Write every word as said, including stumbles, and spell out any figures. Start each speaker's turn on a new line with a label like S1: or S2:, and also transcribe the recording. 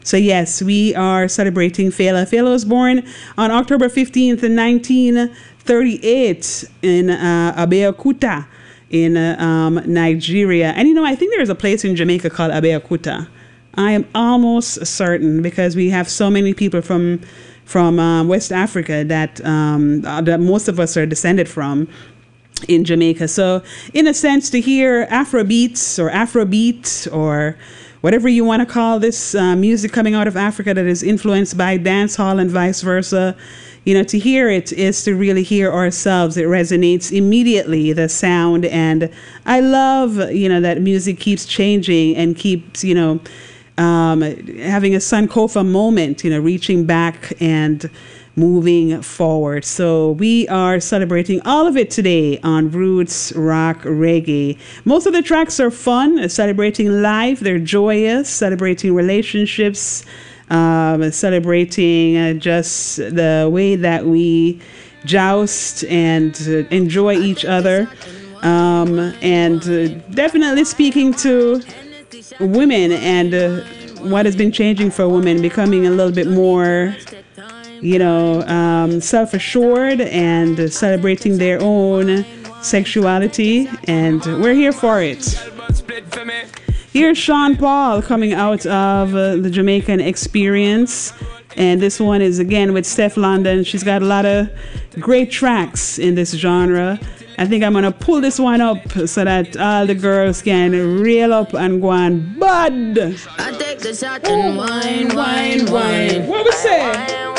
S1: So yes, we are celebrating Fela. Fela was born on October fifteenth, nineteen thirty-eight in uh, Abeokuta in uh, um, Nigeria. And you know, I think there's a place in Jamaica called Abeokuta. I am almost certain because we have so many people from from um, West Africa that um, that most of us are descended from in Jamaica. So in a sense, to hear Afro beats or Afrobeat or whatever you want to call this uh, music coming out of Africa that is influenced by dance hall and vice versa, you know, to hear it is to really hear ourselves. It resonates immediately, the sound. And I love, you know, that music keeps changing and keeps, you know, um, having a Sankofa moment, you know, reaching back and moving forward. So we are celebrating all of it today on Roots Rock Reggae. Most of the tracks are fun, celebrating life. They're joyous, celebrating relationships, um, celebrating uh, just the way that we joust and uh, enjoy each other. Um, and uh, definitely speaking to women and uh, what has been changing for women, becoming a little bit more, you know, um, self-assured and uh, celebrating their own sexuality, and we're here for it. Here's Sean Paul coming out of uh, the Jamaican Experience, and this one is again with Steph London. She's got a lot of great tracks in this genre. I think I'm gonna pull this one up so that all the girls can reel up and go on bud.
S2: I take the shot and wine, wine, wine.
S1: What we say?